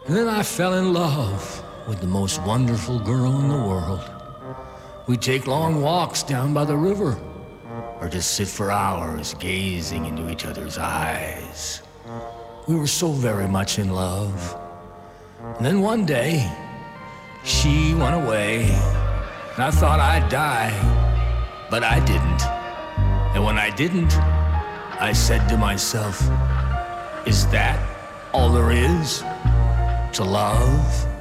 And then I fell in love with the most wonderful girl in the world. We'd take long walks down by the river, or just sit for hours gazing into each other's eyes. We were so very much in love. And then one day, she went away, and I thought I'd die, but I didn't. And when I didn't, I said to myself, is that all there is to love?